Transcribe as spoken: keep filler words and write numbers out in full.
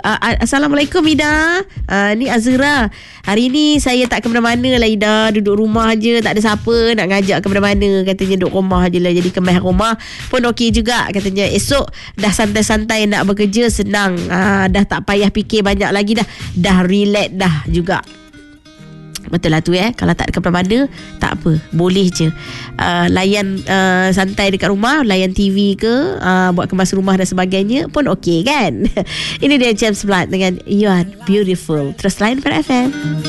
Uh, Assalamualaikum Ida. Uh, ni Azra. Hari ni saya tak ke mana-mana lah Ida. Duduk rumah je. Tak ada siapa nak ngajak ke mana-mana. Katanya duduk rumah je lah. Jadi kemah rumah pun okey juga. Katanya esok dah santai-santai nak bekerja, senang. Uh, dah tak payah fikir banyak lagi dah. Dah relax dah juga. Betul lah tu eh. Kalau tak ada mana-mana, tak apa, boleh je uh, layan uh, santai dekat rumah, layan T V ke, uh, buat kemas rumah dan sebagainya pun okey kan. Ini dia James Blunt dengan You Are Beautiful. Terus layan pada F M.